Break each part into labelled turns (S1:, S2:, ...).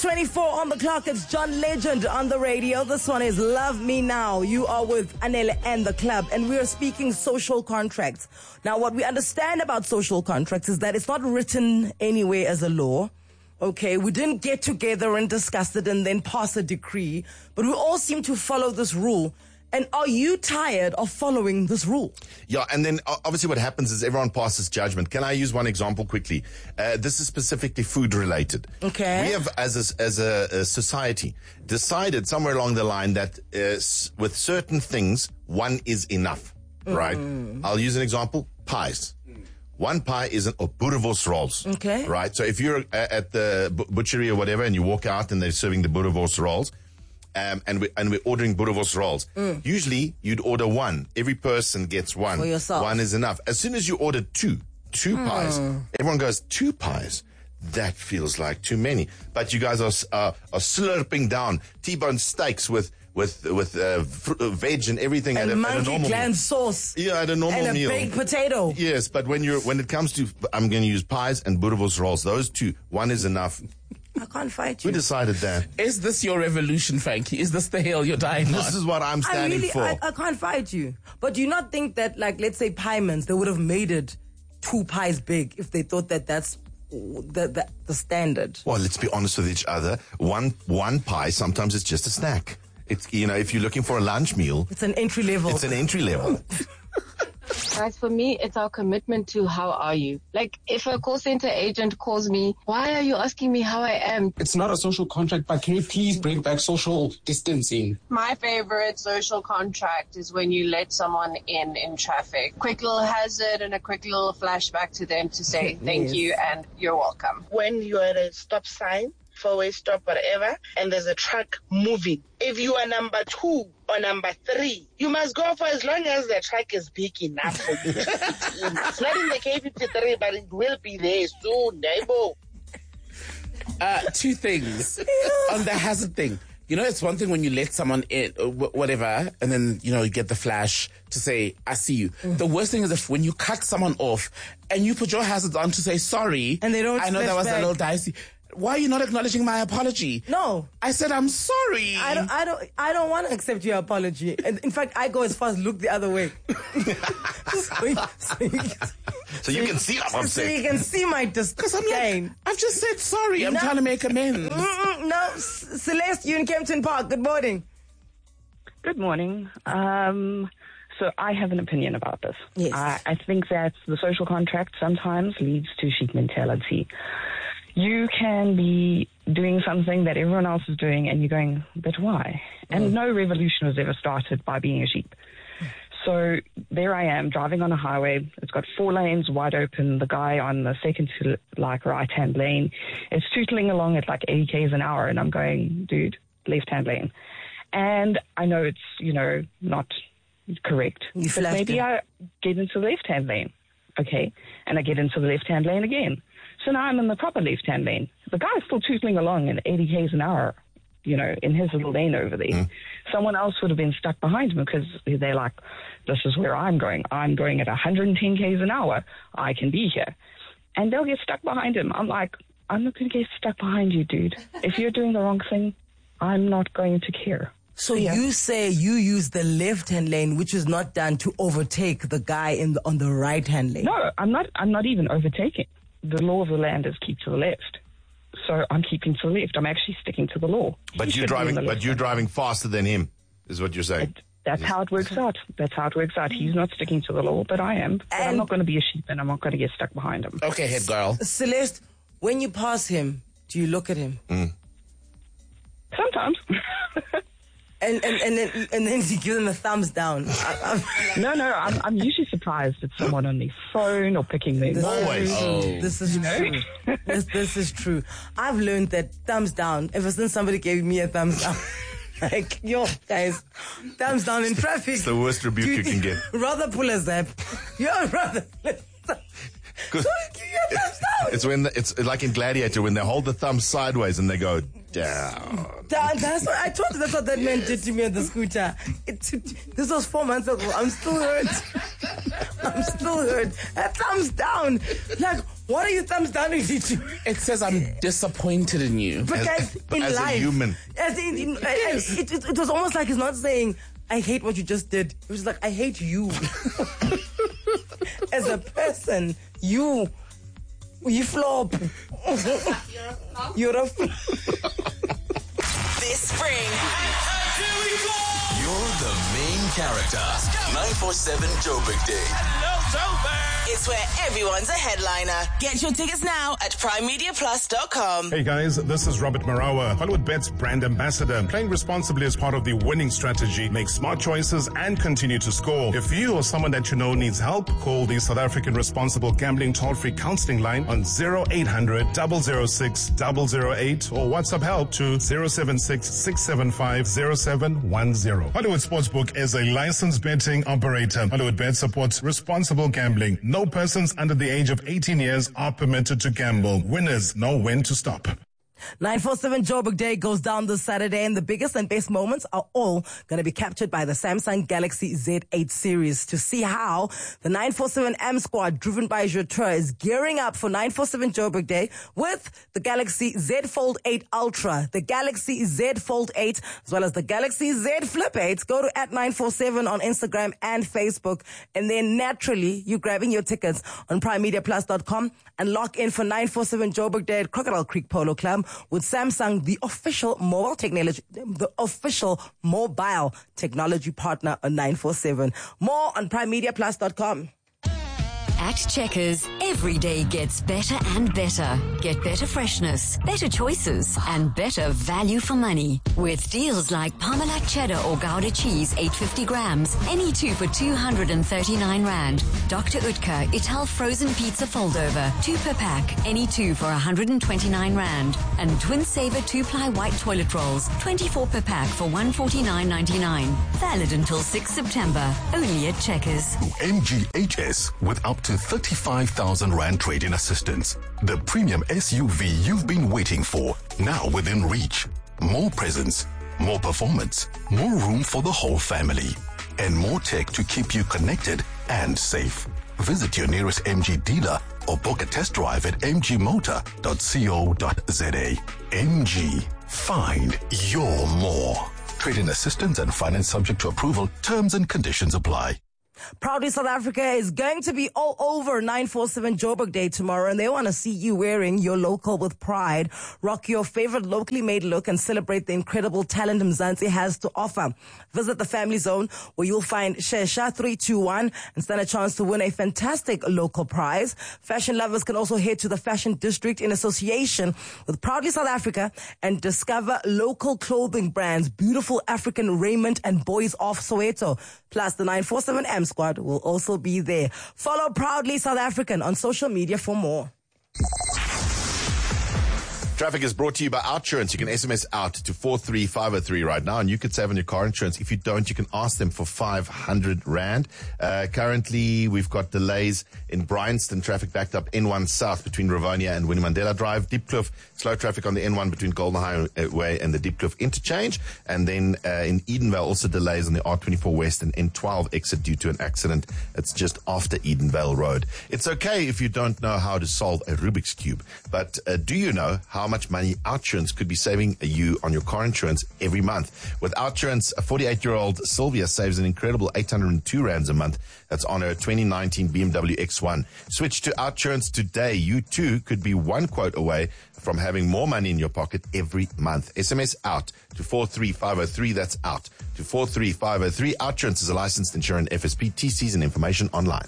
S1: 6:24 on the clock. It's John Legend on the radio. This one is Love Me Now. You are with Anele and the club, and we are speaking social contracts. Now, what we understand about social contracts is that it's not written anywhere as a law. Okay, we didn't get together and discuss it and then pass a decree, but we all seem to follow this rule. And are you tired of following this rule?
S2: Yeah, and then obviously what happens is everyone passes judgment. Can I use one example quickly? This is specifically food related.
S1: Okay.
S2: We have, as a society, decided somewhere along the line that with certain things, one is enough, right? I'll use an example, pies. One pie is a boerewors rolls.
S1: Okay.
S2: Right? So if you're at the butchery or whatever and you walk out and they're serving the boerewors rolls, and we're ordering boerewors rolls. Usually, you'd order one. Every person gets one.
S1: For yourself.
S2: One is enough. As soon as you order two pies, everyone goes, 2 pies? That feels like too many. But you guys are slurping down T-bone steaks with veg and everything
S1: and
S2: at a
S1: monkey
S2: normal
S1: gland
S2: meal.
S1: sauce.
S2: Yeah, at a normal meal.
S1: And a baked potato.
S2: Yes, but when it comes to, I'm going to use pies and boerewors rolls. Those two, one is enough.
S1: I can't fight you.
S2: We decided that.
S3: Is this your revolution, Frankie? Is this the hill you're dying on?
S2: This is what I'm standing for.
S1: I can't fight you. But do you not think that, like, let's say Piemans, they would have made it 2 pies big if they thought that that's the standard?
S2: Well, let's be honest with each other. One pie, sometimes it's just a snack. It's, if you're looking for a lunch meal.
S1: It's an entry level.
S2: It's an entry level.
S4: Guys, for me, it's our commitment to how are you. Like, if a call center agent calls me, why are you asking me how I am?
S5: It's not a social contract, but can you please bring back social distancing?
S6: My favorite social contract is when you let someone in traffic. Quick little hazard and a quick little flashback to them to say thank you and you're welcome.
S7: When you're at a stop sign, four-way stop, whatever, and there's a truck moving. If you are number 2 or number 3, you must go for as long as the truck is big enough for you. It's not in the K53, but it will be there soon, neighbor.
S3: 2 things on the hazard thing. It's one thing when you let someone in, whatever, and then, you get the flash to say, I see you. The worst thing is if when you cut someone off and you put your hazards on to say sorry,
S1: and they don't
S3: I know that was
S1: back.
S3: a little dicey. Why are you not acknowledging my apology?
S1: No.
S3: I said I'm sorry.
S1: I don't want to accept your apology. And in fact, I go as far as look the other way.
S2: So you can see I'm upset.
S1: So you can see my disdain.
S3: I'm like, I've just said sorry. I'm trying to make amends.
S1: No, Celeste, you in Kempton Park. Good morning.
S8: Good morning. So I have an opinion about this.
S1: Yes.
S8: I think that the social contract sometimes leads to sheep mentality. You can be doing something that everyone else is doing and you're going, but why? And no revolution was ever started by being a sheep. So there I am driving on a highway. It's got 4 lanes wide open. The guy on the second to right-hand lane is tootling along at like 80 k's an hour. And I'm going, dude, left-hand lane. And I know it's, not correct. But maybe I get into the left-hand lane. Okay. And I get into the left-hand lane again. So now I'm in the proper left-hand lane. The guy's still tootling along at 80 k's an hour, in his little lane over there. Someone else would have been stuck behind him because they're like, this is where I'm going. I'm going at 110 k's an hour. I can be here. And they'll get stuck behind him. I'm like, I'm not going to get stuck behind you, dude. If you're doing the wrong thing, I'm not going to care.
S1: So you say you use the left-hand lane, which is not done to overtake the guy on the right-hand lane.
S8: No, I'm not even overtaking. The law of the land is keep to the left. So I'm keeping to the left. I'm actually sticking to the law.
S2: But you're driving faster than him, is what you're saying.
S8: That's how it works out. He's not sticking to the law, but I am. But I'm not going to be a sheep and I'm not going to get stuck behind him.
S3: Okay, head girl.
S1: Celeste, when you pass him, do you look at him?
S8: Sometimes.
S1: And then you give them a thumbs down.
S8: No, I'm usually surprised at someone on their phone or picking their nose.
S2: Always.
S1: This is true. This is true. I've learned that thumbs down, ever since somebody gave me a thumbs down. Like, yo, guys, thumbs down in traffic.
S2: It's the worst rebuke you can get.
S1: Rather pull a zap. Rather pull a zap. So give you a thumbs down.
S2: It's like in Gladiator when they hold the thumb sideways and they go down.
S1: That's what I told you. That's what that man did to me on the scooter. This was 4 months ago. I'm still hurt. A thumbs down. Like, What are you thumbs down with it?
S3: It says I'm disappointed in you.
S1: But guys, in
S2: as
S1: life,
S2: a human.
S1: It was almost like he's not saying, I hate what you just did. It was like, I hate you. As a person, you flop. You're a flop.
S9: This spring,
S10: You're the main character. 947 Joburg Day.
S9: it's where everyone's a headliner. Get your tickets now at primemediaplus.com.
S11: Hey guys, this is Robert Marawa, Hollywood Bet's brand ambassador. Playing responsibly is part of the winning strategy. Make smart choices and continue to score. If you or someone that you know needs help, call the South African Responsible Gambling toll-free counseling line on 0800 006 008 or WhatsApp help to 076 675 0710. Hollywood Sportsbook is a licensed betting operator. Hollywood Bet supports responsible gambling. No persons under the age of 18 years are permitted to gamble. Winners know when to stop.
S1: 947 Joburg Day goes down this Saturday, and the biggest and best moments are all going to be captured by the Samsung Galaxy Z8 series. To see how the 947 M squad, driven by Jotur, is gearing up for 947 Joburg Day with the Galaxy Z Fold 8 Ultra, the Galaxy Z Fold 8, as well as the Galaxy Z Flip 8. Go to @947 on Instagram and Facebook, and then naturally you're grabbing your tickets on primemediaplus.com and lock in for 947 Joburg Day at Crocodile Creek Polo Club with Samsung, the official mobile technology partner on 947. More on primemediaplus.com.
S12: At Checkers, every day gets better and better. Get better freshness, better choices, and better value for money. With deals like Parmalat cheddar or Gouda cheese, 850 grams, any two for 239 Rand. Dr. Utker Ital frozen pizza foldover, 2 per pack, any two for 129 Rand. And Twin Saver 2-ply white toilet rolls, 24 per pack for 149.99. Valid until 6 September, only at Checkers.
S10: MGHS with up to 35,000 Rand trade-in assistance. The premium SUV you've been waiting for, now within reach. More presence, more performance, more room for the whole family, and more tech to keep you connected and safe. Visit your nearest MG dealer or book a test drive at mgmotor.co.za. MG, find your more. Trade-in assistance and finance subject to approval. Terms and conditions apply.
S1: Proudly South Africa is going to be all over 947 Joburg Day tomorrow, and they want to see you wearing your local with pride. Rock your favorite locally made look and celebrate the incredible talent Mzansi has to offer. Visit the Family Zone, where you'll find Shesha 321 and stand a chance to win a fantastic local prize. Fashion lovers can also head to the Fashion District in association with Proudly South Africa and discover local clothing brands, beautiful African raiment, and boys off Soweto. Plus, the 947 M squad will also be there. Follow Proudly South African on social media for more.
S2: Traffic is brought to you by Outsurance. You can SMS out to 43503 right now, and you could save on your car insurance. If you don't, you can ask them for 500 Rand. Currently, we've got delays in Bryanston. Traffic backed up N1 South between Rivonia and Winnie Mandela Drive. Diepkloof, slow traffic on the N1 between Golden Highway and the Diepkloof interchange. And then in Edenvale, also delays on the R24 West and N12 exit due to an accident. It's just after Edenvale Road. It's okay if you don't know how to solve a Rubik's Cube, but do you know how much money Outsurance could be saving you on your car insurance every month? With Outsurance, a 48-year-old Sylvia saves an incredible 802 Rands a month. That's on her 2019 BMW X1. Switch to Outsurance today. You too could be one quote away from having more money in your pocket every month. SMS out to 43503. That's out to 43503. Outsurance is a licensed insurance FSP. TCs and information online.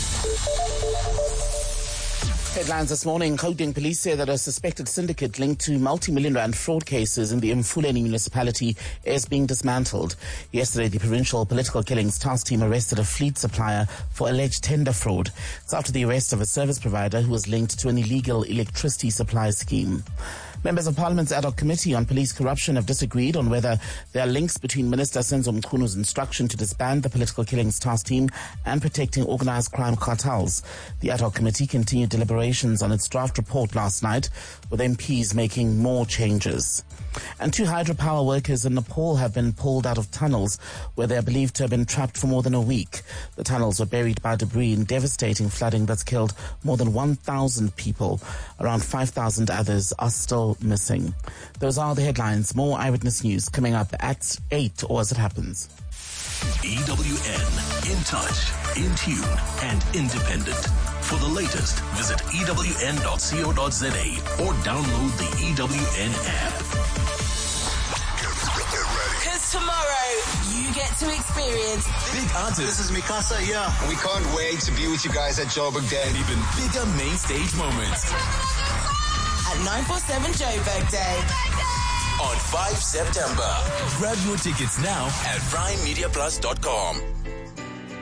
S3: Headlines this morning. Gauteng police say that a suspected syndicate linked to multi-million rand fraud cases in the Mfuleni municipality is being dismantled. Yesterday, the Provincial Political Killings Task Team arrested a fleet supplier for alleged tender fraud. It's after the arrest of a service provider who was linked to an illegal electricity supply scheme. Members of Parliament's ad hoc committee on police corruption have disagreed on whether there are links between Minister Senzo Mkhunu's instruction to disband the political killings task team and protecting organised crime cartels. The ad hoc committee continued deliberations on its draft report last night, with MPs making more changes. And 2 hydropower workers in Nepal have been pulled out of tunnels where they are believed to have been trapped for more than a week. The tunnels were buried by debris in devastating flooding that's killed more than 1,000 people. Around 5,000 others are still missing. Those are the headlines. More Eyewitness News coming up at 8 or as it happens.
S13: EWN, in touch, in tune, and independent. For the latest, visit ewn.co.za or download the EWN app.
S9: Because tomorrow, you get to experience
S14: big artists. This is Mikasa, yeah. We can't wait to be with you guys at Joburg Day.
S13: And even bigger main stage moments.
S9: At 947 Joburg Day.
S13: On 5 September. Grab your tickets now at primemediaplus.com.